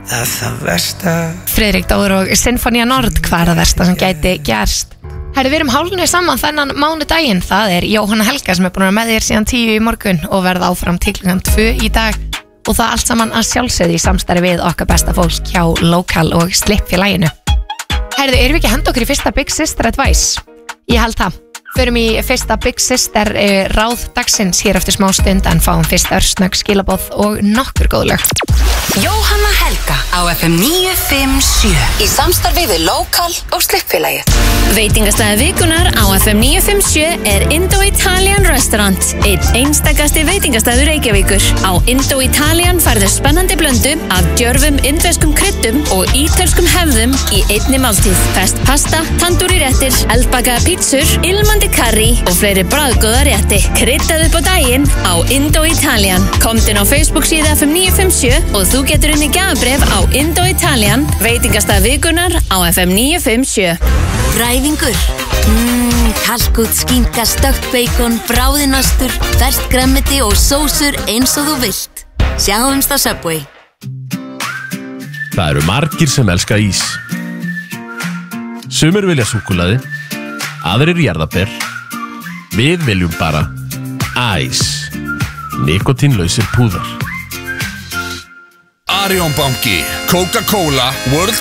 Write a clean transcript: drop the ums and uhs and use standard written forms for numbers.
það versta. Friðrik Dór og Sinfonía Nord, hvað það versta sem gæti gerst? Herri, við erum hálfnið saman þennan mánudaginn. Það Jóhanna Helga sem búin að vera með þér síðan 10 í morgun og verða áfram til klukkan 2 í dag. Og það allt saman að sjálfsögðu í samstarfi við okkar besta fólk hjá Local og Slippfélaginu. Herri, erum við ekki að henda okkur í fyrsta Big Sister Advice? Ég held það. Förum í fyrsta Big Sister ráð dagsins hér eftir smá stund en fáum fyrst örsnögg skilaboð og nokkur góð lög. Jóhanna Helga á FM 957 í samstarfi við Local og Slippfélagið. Veitingastæði vikunar á FM 957 Indo-Italian Restaurant, einn einstakasti veitingastæður Reykjavíkur. Á Indo-Italian færðu spennandi blöndu af djörfum indverskum kryddum og ítölskum hefðum í einni máltíð. Fest pasta, tandúri réttir, eldbakaða pítsur, ilmandi karrí og fleiri bragðgóða rétti. Kryddað upp á daginn á Indo-Italian. Komdu inn á Facebook síðu FM 957 og þú getur unni gjafabréf á Indo-Italian, veitingastað vikunar á FM 957. Ræfingur. Kalkút, skinka, stökkt beikon, bráðinastur, ferskt grænmeti og sósur eins og þú vilt. Sjáumst á Subway. Það eru margir sem elska ís. Sumir vilja súkkulaði, aðrir jarðarber. Við viljum bara æs. Nikotínlausir púðar. Arion banki, Coca-Cola, World